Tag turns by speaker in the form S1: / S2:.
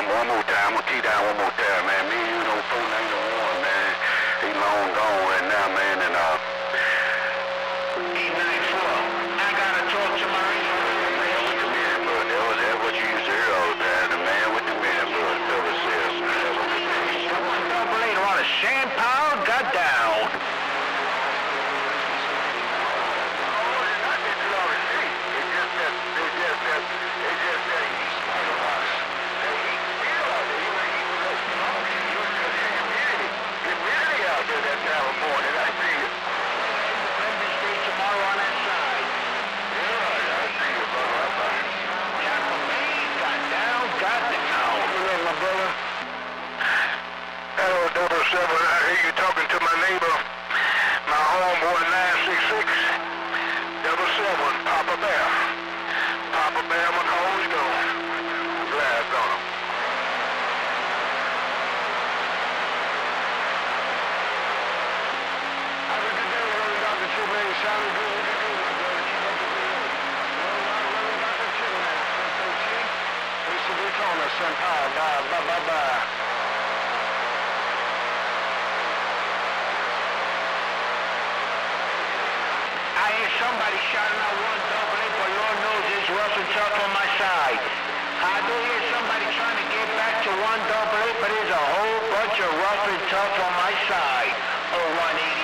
S1: one more time. I'm gonna keep down one more time, man. Me and you know 491, man. He long gone right now, man, and 894. I gotta talk to my man with the man, but that what you used to hear all the time. The man with the man, but double sales. Double eight on a Sam Powell got down. I hear you talking to my neighbor, my homeboy 966, 77, Papa Bear. Papa Bear, my call is gone. Glad on him. I was the day when we got the two man sounded good. Bye. I hear somebody shouting out 188, but Lord knows it's rough and tough on my side. I do hear somebody trying to get back to 188, but there's a whole bunch of rough and tough on my side. 018.